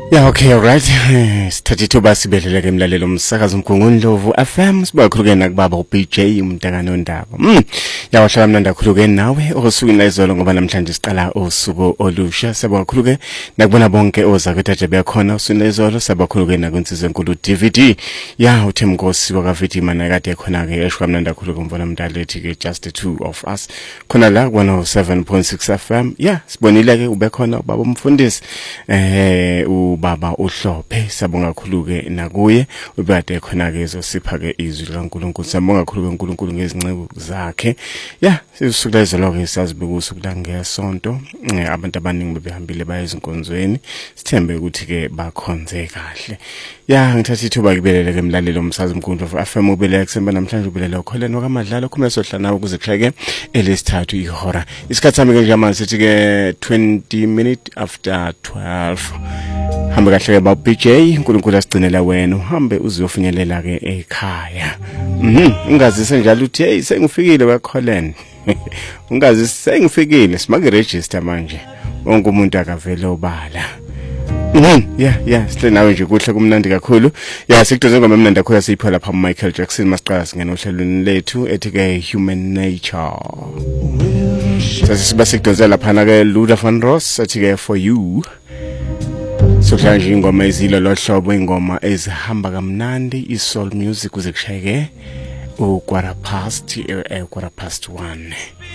Yeah, okay, alright. Sithatha ithuba sibedlele ke mlalelo umsakazo Mgungundlovu FM sibakhuluke nakubaba uBJ umntakano ndaba. Yawahlala mnandi kakhuluke nawe osuku nezolo ngoba namhlanje siqala usuku olusha. Sabakhuluke nakubona bonke ozakwethaje bekhona usuku nezolo sabakhuluke nakwensizwe enkulu DVD. Ya uThemnkosi wakaVidi mana kade khona ke eshwa mnandi kakhuluke umfana mdalethi ke just the two of us. Khona la 107.6 FM. Yeah, sibonile ke ube khona baba umfundisi baba uhlophe sabonga kakhuluke nakuye ubade khona ke ezosipha ke izwi likaNkulunkulu sabonga kakhuluke uNkulunkulu ngezinceku zakhe ya sisukela izolo ke sazibuka usuku la ngesonto abantu abaningi bebehambile baya ezinkonzweni sithembe ukuthi ke bakhonze kahle ya ngithatha ithuba kubelele ke mlalelo umsazi Mgungundlovu FM ubelele kusemba namhlanje ubelele ukholeni wakamadlalo khumela sohlala ukuze kuhleke elesithathu ihora isikhathi sami ke nje sithi ke 20 minutes after 12 hambe kahle ke baba BJ uNkulunkulu asigcinela wena uhambe uziyofinyelela ke ekhaya ungazise njalo uthi hey sengifikile bakholeni ungazise sengifikile simake register manje wonke umuntu akavele obala sihle nawe nje kuhle kumnandi kakhulu sikudoze ngoma emnandi kakhulu siyiphola lapha Michael Jackson masiqala singena ohlelweni lethu ethi ke Human Nature sasiba sikudoze lapha ke Luda van Ross ethi ke For You sohlanje ingoma ezilo lohlobo ingoma ezihamba kamnandi isoul music uze kushayeke quarter past 1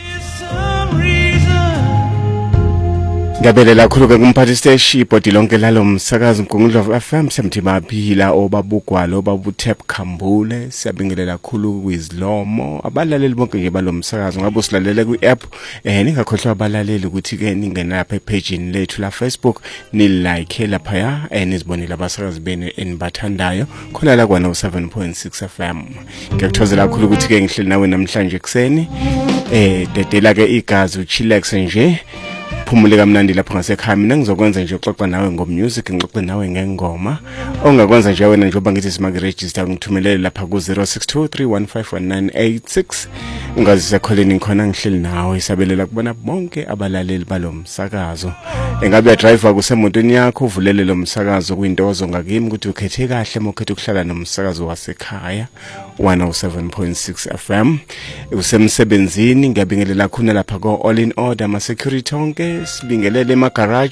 Ngabelela khuluke kumphathi station ibhodi lonke lalo msakazi Mgungundlovu FM semthibaphila obabugwalo obabuThep Khambule siyabingelela khulu kwizlomo abalaleli bonke nje balomsakazi ngabe usilalele kwi-app ningakhohlwa abalaleli ukuthi ke ningena lapha epageini lethu la Facebook ni like lapha ya nizibonile abasakazi bene enibathandayo khona la kwana 7.6 FM ngiyakuthokozela kakhulu ukuthi ke ngihleli nawe namhlanje ekseni dedela ke igazi uchillax nje phumule kamnandi lapha ngasekhaya mina ngizokwenza nje uxoxa nawe ngomusic ngixoxe nawe ngengoma ongakwenza nje wena njengoba ngithi simake register ngithumelele lapha ku 0623151986 ungazise kholeni khona ngihleli nawe isabelela kubona bonke abalaleli balomsakazo engabe driver kusemotweni yakho uvulele lo msakazo kuyintozo ngakimi ukuthi ukhethe kahle mokhethe ukuhlala nomsakazo wasekhaya 107.6 FM usemsebenzini ngiyabingelela khona lapha ko All in Order ama security onke sibingelele emagarage